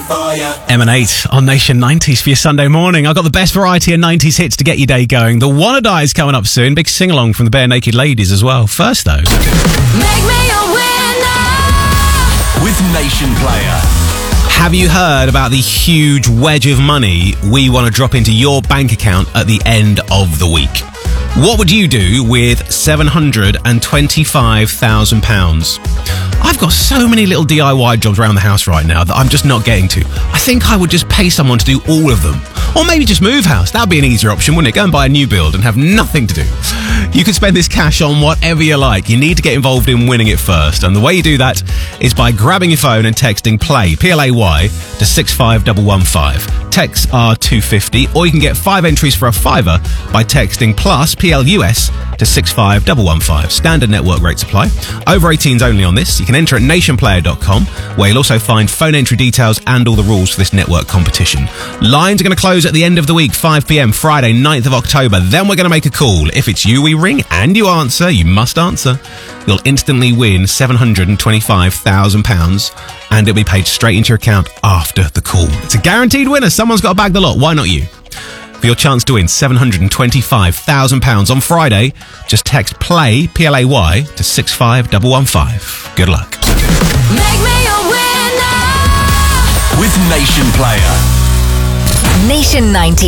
for you. M&8 on Nation 90s for your Sunday morning. I've got the best variety of 90s hits to get your day going. The Wanna Die is coming up soon. Big sing-along from the Bare Naked Ladies as well. First, though... Make me a winner With Nation Player. Have you heard about the huge wedge of money we want to drop into your bank account at the end of the week? What would you do with £725,000? I've got so many little DIY jobs around the house right now that I'm just not getting to. I think I would just pay someone to do all of them. Or maybe just move house. That would be an easier option, wouldn't it? Go and buy a new build and have nothing to do. You can spend this cash on whatever you like. You need to get involved in winning it first. And the way you do that is by grabbing your phone and texting PLAY, P-L-A-Y, to 65115. Texts are $2.50, or you can get 5 entries for a £5 by texting plus, P-L-U-S, to 65115. Standard network rates apply. Over 18s only on this. You can enter at nationplayer.com, where you'll also find phone entry details and all the rules for this network competition. Lines are going to close at the end of the week, 5 p.m, Friday, 9th of October. Then we're going to make a call. If it's you we ring and you answer, you must answer, you'll instantly win £725,000, and it'll be paid straight into your account after the call. It's a guaranteed winner. Someone's got to bag the lot. Why not you? For your chance to win £725,000 on Friday, just text PLAY, P-L-A-Y, to 65115. Good luck. Make me a winner With Nation Player. Nation 90